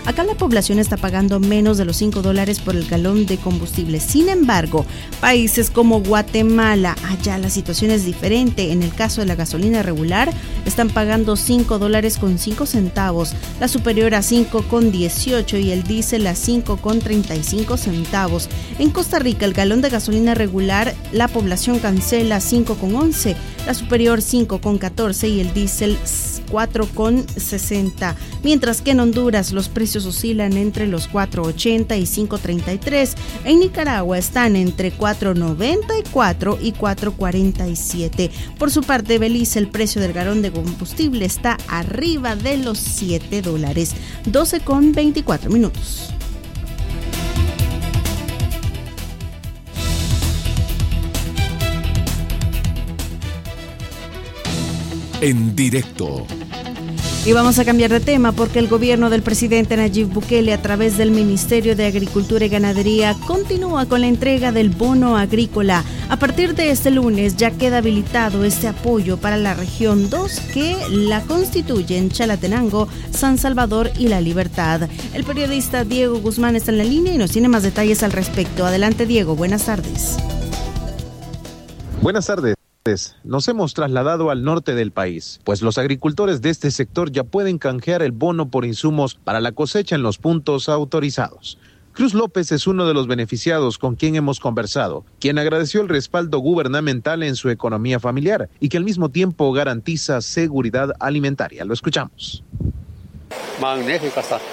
Acá la población está pagando menos de los $5 por el galón de combustible. Sin embargo, países como Guatemala, allá la situación es diferente. En el caso de la gasolina regular, están pagando $5.05, la superior a $5.18 y el diésel a $5.35. En Costa Rica, el galón de gasolina regular, la población cancela $5.11, la superior $5.14 y el diésel $4.60. Mientras que en Honduras los precios oscilan entre los $4.80 y $5.33. En Nicaragua están entre $4.94 y $4.47. Por su parte, Belice, el precio del galón de combustible está arriba de los $7. 12:24. En directo. Y vamos a cambiar de tema porque el gobierno del presidente Nayib Bukele, a través del Ministerio de Agricultura y Ganadería, continúa con la entrega del bono agrícola. A partir de este lunes ya queda habilitado este apoyo para la región 2 que la constituyen Chalatenango, San Salvador y La Libertad. El periodista Diego Guzmán está en la línea y nos tiene más detalles al respecto. Adelante, Diego, buenas tardes. Buenas tardes. Nos hemos trasladado al norte del país, pues los agricultores de este sector ya pueden canjear el bono por insumos para la cosecha en los puntos autorizados. Cruz López es uno de los beneficiados con quien hemos conversado, quien agradeció el respaldo gubernamental en su economía familiar y que al mismo tiempo garantiza seguridad alimentaria. Lo escuchamos. Magnífica está,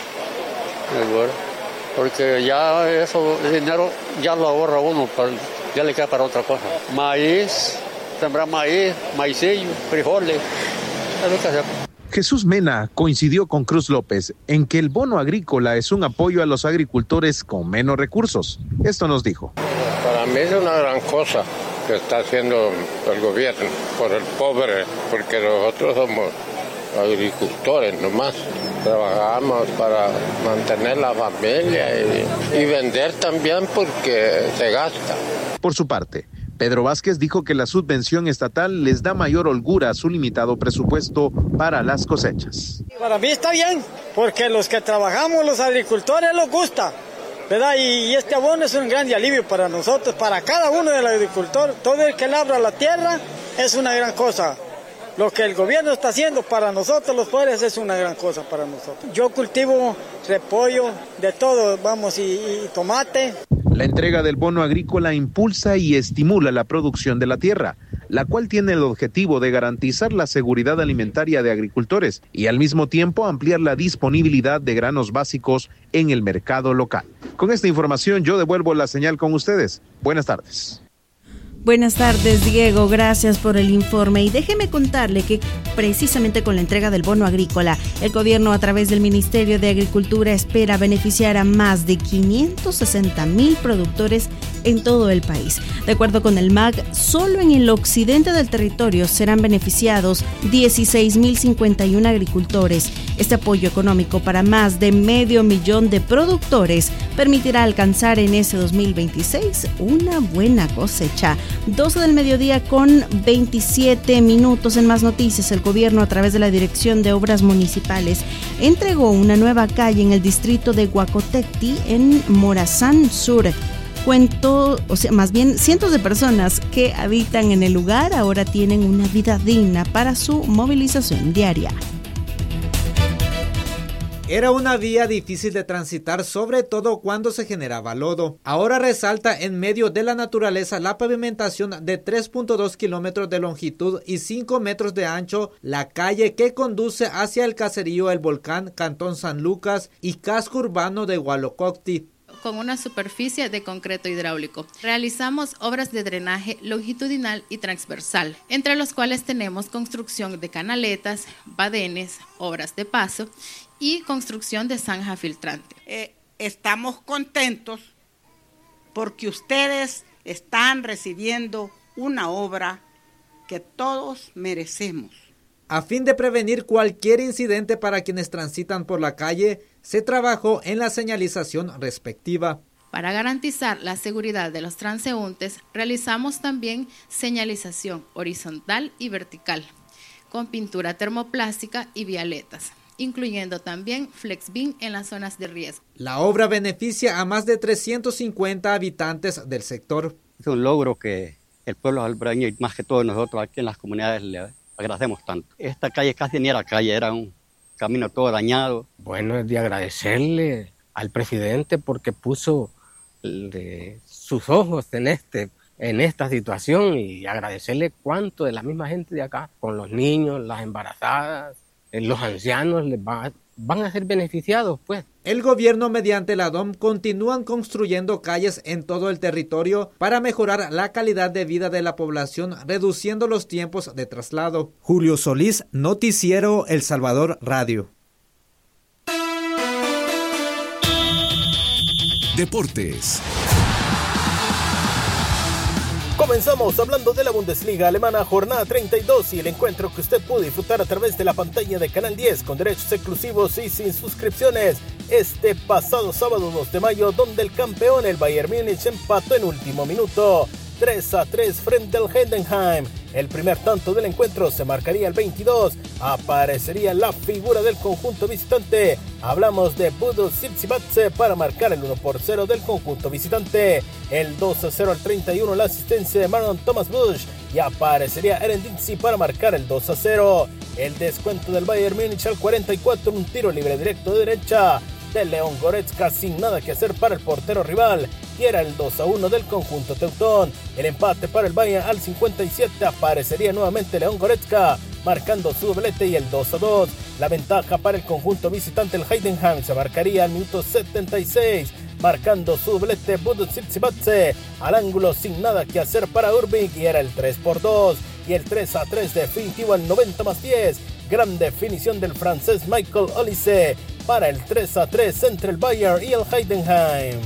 porque ya eso, el dinero ya lo ahorra uno, ya le queda para otra cosa. Maíz, sembrar maíz, maicillo, frijoles, es lo que hacemos. Jesús Mena coincidió con Cruz López en que el bono agrícola es un apoyo a los agricultores con menos recursos. Esto nos dijo. Para mí es una gran cosa que está haciendo el gobierno por el pobre, porque nosotros somos agricultores nomás. Trabajamos para mantener la familia y vender también porque se gasta. Por su parte, Pedro Vázquez dijo que la subvención estatal les da mayor holgura a su limitado presupuesto para las cosechas. Para mí está bien, porque los que trabajamos, los agricultores, nos gusta, ¿verdad? Y este abono es un gran alivio para nosotros, para cada uno del agricultor. Todo el que labra la tierra es una gran cosa. Lo que el gobierno está haciendo para nosotros, los pobres, es una gran cosa para nosotros. Yo cultivo repollo, de todo, y tomate. La entrega del bono agrícola impulsa y estimula la producción de la tierra, la cual tiene el objetivo de garantizar la seguridad alimentaria de agricultores y al mismo tiempo ampliar la disponibilidad de granos básicos en el mercado local. Con esta información yo devuelvo la señal con ustedes. Buenas tardes. Buenas tardes, Diego, gracias por el informe y déjeme contarle que precisamente con la entrega del bono agrícola, el gobierno a través del Ministerio de Agricultura espera beneficiar a más de 560,000 productores en todo el país. De acuerdo con el MAG, solo en el occidente del territorio serán beneficiados 16,051 agricultores. Este apoyo económico para más de 500,000 de productores permitirá alcanzar en ese 2026 una buena cosecha. 12 del mediodía con 27 minutos. En más noticias, el gobierno a través de la Dirección de Obras Municipales entregó una nueva calle en el distrito de Guacotecti en Morazán Sur. Cientos de personas que habitan en el lugar ahora tienen una vida digna para su movilización diaria. Era una vía difícil de transitar, sobre todo cuando se generaba lodo. Ahora resalta en medio de la naturaleza la pavimentación de 3.2 kilómetros de longitud y 5 metros de ancho, la calle que conduce hacia el caserío El Volcán, Cantón San Lucas y casco urbano de Hualococti. Con una superficie de concreto hidráulico. Realizamos obras de drenaje longitudinal y transversal, entre los cuales tenemos construcción de canaletas, badenes, obras de paso y construcción de zanja filtrante. Estamos contentos porque ustedes están recibiendo una obra que todos merecemos. A fin de prevenir cualquier incidente para quienes transitan por la calle, se trabajó en la señalización respectiva. Para garantizar la seguridad de los transeúntes, realizamos también señalización horizontal y vertical, con pintura termoplástica y vialetas. incluyendo también FlexBin en las zonas de riesgo. La obra beneficia a más de 350 habitantes del sector. Es un logro que el pueblo albareño y más que todos nosotros aquí en las comunidades le agradecemos tanto. Esta calle casi ni era calle, era un camino todo dañado. Bueno, es de agradecerle al presidente porque puso sus ojos en esta situación y agradecerle cuánto de la misma gente de acá, con los niños, las embarazadas, los ancianos, les van a ser beneficiados, pues. El gobierno mediante la DOM continúan construyendo calles en todo el territorio para mejorar la calidad de vida de la población, reduciendo los tiempos de traslado. Julio Solís, Noticiero El Salvador Radio. Deportes. Comenzamos hablando de la Bundesliga alemana, jornada 32 y el encuentro que usted pudo disfrutar a través de la pantalla de Canal 10 con derechos exclusivos y sin suscripciones este pasado sábado 2 de mayo, donde el campeón, el Bayern Múnich, empató en último minuto 3-3 frente al Heidenheim. El primer tanto del encuentro se marcaría el 22. Aparecería la figura del conjunto visitante. Hablamos de Budo Sirtsibatse para marcar el 1-0 del conjunto visitante. El 2-0 al 31, la asistencia de Marlon Thomas Busch. Y aparecería Eren Dixie para marcar el 2-0. El descuento del Bayern Múnich al 44, un tiro libre directo de derecha de León Goretzka sin nada que hacer para el portero rival, y era el 2-1 del conjunto teutón. El empate para el Bayern al 57, aparecería nuevamente León Goretzka marcando su doblete y el 2-2. La ventaja para el conjunto visitante, el Heidenheim, se marcaría al minuto 76 marcando su doblete Budo Sirtsibatse al ángulo sin nada que hacer para Urbik, y era el 3-2. Y el 3-3 definitivo al 90+10, gran definición del francés Michael Olise para el 3-3 entre el Bayern y el Heidenheim.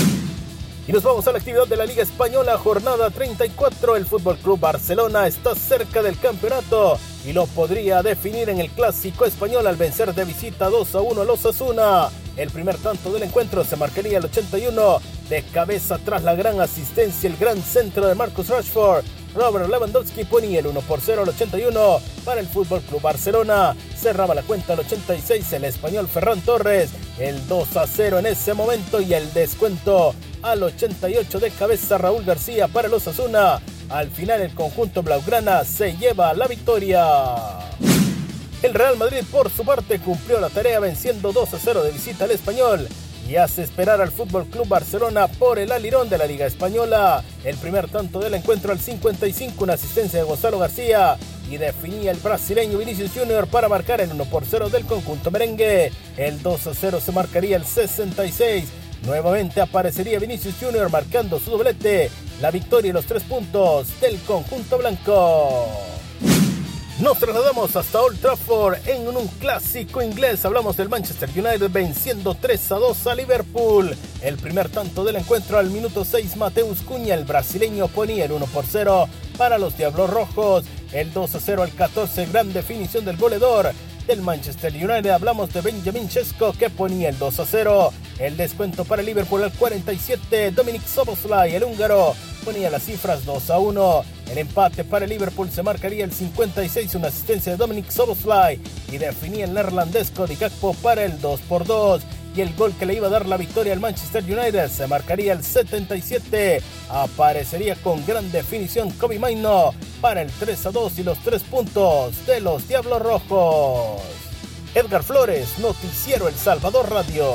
Y nos vamos a la actividad de la Liga Española, jornada 34. El FC Barcelona está cerca del campeonato y lo podría definir en el Clásico Español al vencer de visita 2-1 al Osasuna. El primer tanto del encuentro se marcaría el 81, de cabeza tras la gran asistencia, el gran centro de Marcus Rashford. Robert Lewandowski ponía el 1-0 al 81 para el FC Barcelona. Cerraba la cuenta al 86 el español Ferran Torres, el 2-0 en ese momento, y el descuento al 88 de cabeza Raúl García para el Osasuna. Al final el conjunto blaugrana se lleva la victoria. El Real Madrid por su parte cumplió la tarea venciendo 2-0 de visita al Español y hace esperar al FC Barcelona por el alirón de la Liga Española. El primer tanto del encuentro al 55, una asistencia de Gonzalo García, y definía el brasileño Vinicius Junior para marcar el 1-0 del conjunto merengue. El 2-0 se marcaría el 66. Nuevamente aparecería Vinicius Junior marcando su doblete, la victoria y los 3 puntos del conjunto blanco. Nos trasladamos hasta Old Trafford en un clásico inglés. Hablamos del Manchester United venciendo 3-2 a Liverpool. El primer tanto del encuentro al minuto 6, Mateus Cunha, el brasileño, ponía el 1-0 para los Diablos Rojos. El 2-0 al 14, gran definición del goleador del Manchester United. Hablamos de Benjamin Sesko, que ponía el 2-0. El descuento para el Liverpool al 47, Dominik Szoboszlai, el húngaro, ponía las cifras 2-1. El empate para el Liverpool se marcaría el 56, una asistencia de Dominik Szoboszlai, y definía el neerlandés Cody Gakpo para el 2-2. Y el gol que le iba a dar la victoria al Manchester United se marcaría el 77. Aparecería con gran definición Kobbie Mainoo para el 3-2 y los 3 puntos de los Diablos Rojos. Edgar Flores, Noticiero El Salvador Radio.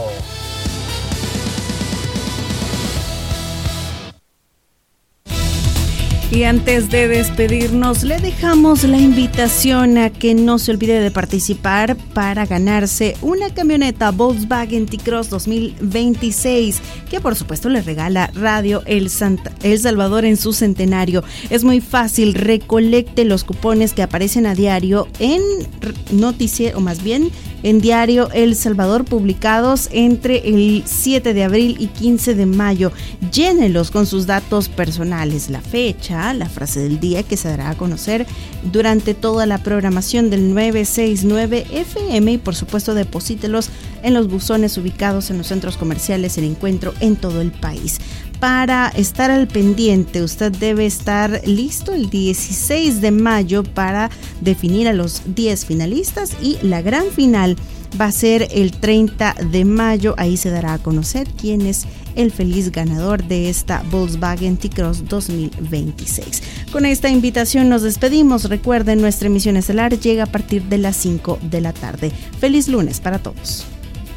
Y antes de despedirnos, le dejamos la invitación a que no se olvide de participar para ganarse una camioneta Volkswagen T-Cross 2026, que por supuesto le regala Radio El Salvador en su centenario. Es muy fácil, recolecte los cupones que aparecen a diario en noticiero, o más bien en Diario El Salvador, publicados entre el 7 de abril y 15 de mayo. Llénelos con sus datos personales, la fecha, la frase del día, que se dará a conocer durante toda la programación del 969 FM, y por supuesto deposítelos en los buzones ubicados en los centros comerciales El Encuentro en todo el país. Para estar al pendiente, usted debe estar listo el 16 de mayo para definir a los 10 finalistas, y la gran final va a ser el 30 de mayo. Ahí se dará a conocer quién es el feliz ganador de esta Volkswagen T-Cross 2026. Con esta invitación nos despedimos. Recuerden, nuestra emisión estelar llega a partir de las 5 de la tarde. Feliz lunes para todos.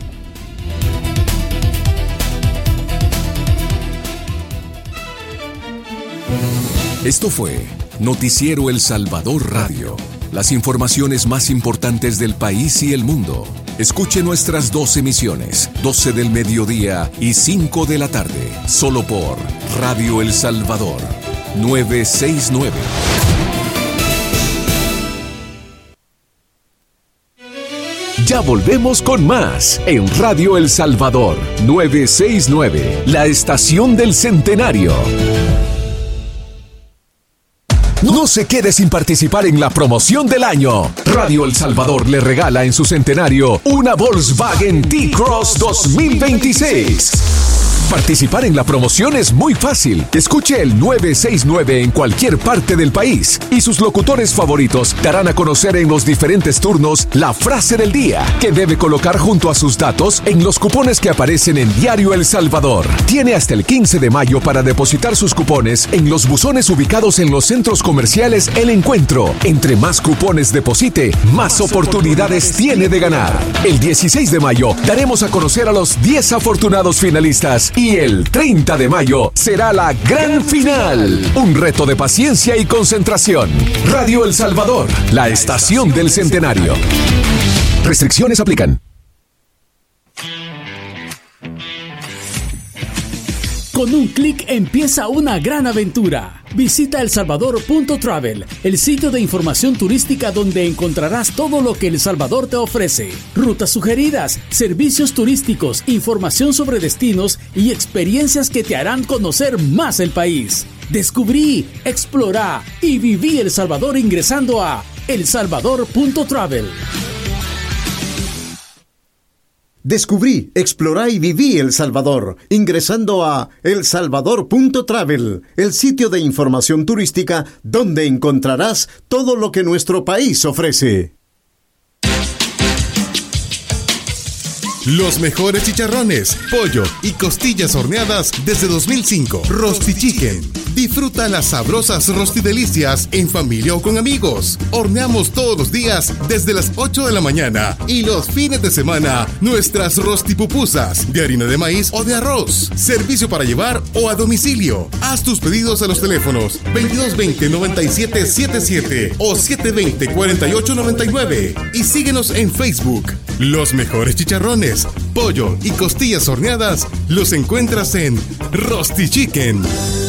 Esto fue Noticiero El Salvador Radio. Las informaciones más importantes del país y el mundo. Escuche nuestras 2 emisiones, 12 del mediodía y 5 de la tarde, solo por Radio El Salvador, 969. Ya volvemos con más en Radio El Salvador, 969, la estación del centenario. No se quede sin participar en la promoción del año. Radio El Salvador le regala en su centenario una Volkswagen T-Cross 2026. Participar en la promoción es muy fácil. Escuche el 969 en cualquier parte del país y sus locutores favoritos darán a conocer en los diferentes turnos la frase del día que debe colocar junto a sus datos en los cupones que aparecen en Diario El Salvador. Tiene hasta el 15 de mayo para depositar sus cupones en los buzones ubicados en los centros comerciales El Encuentro. Entre más cupones deposite, más oportunidades tiene de ganar. El 16 de mayo daremos a conocer a los 10 afortunados finalistas. Y el 30 de mayo será la gran final. Un reto de paciencia y concentración. Radio El Salvador, la estación del centenario. Restricciones aplican. Con un clic empieza una gran aventura. Visita elsalvador.travel, el sitio de información turística donde encontrarás todo lo que El Salvador te ofrece. Rutas sugeridas, servicios turísticos, información sobre destinos y experiencias que te harán conocer más el país. Descubrí, explorá y viví El Salvador ingresando a elsalvador.travel. Descubrí, explorá y viví El Salvador, ingresando a elsalvador.travel, el sitio de información turística donde encontrarás todo lo que nuestro país ofrece. Los mejores chicharrones, pollo y costillas horneadas desde 2005. Rosti Chicken. Disfruta las sabrosas rostidelicias en familia o con amigos. Horneamos todos los días desde las 8 de la mañana y los fines de semana nuestras rostipupusas de harina de maíz o de arroz. Servicio para llevar o a domicilio. Haz tus pedidos a los teléfonos 2220-9777 o 720-4899 y síguenos en Facebook. Los mejores chicharrones, pollo y costillas horneadas los encuentras en Rosti Chicken.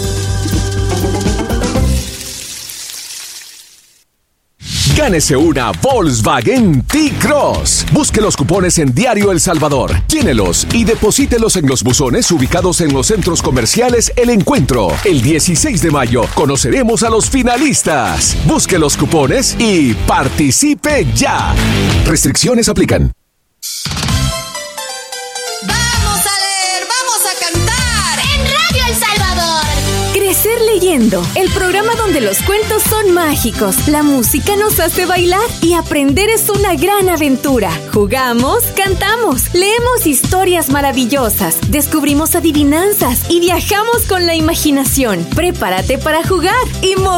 Gánese una Volkswagen T-Cross. Busque los cupones en Diario El Salvador, llénelos y deposítelos en los buzones ubicados en los centros comerciales El Encuentro. El 16 de mayo conoceremos a los finalistas. Busque los cupones y participe ya. Restricciones aplican. ¡Vamos a leer! ¡Vamos a cantar! En Radio El Salvador. Crecer leyendo, el programa donde los cuentos son mágicos, la música nos hace bailar y aprender es una gran aventura. Jugamos, cantamos, leemos historias maravillosas, descubrimos adivinanzas y viajamos con la imaginación. Prepárate para jugar y mover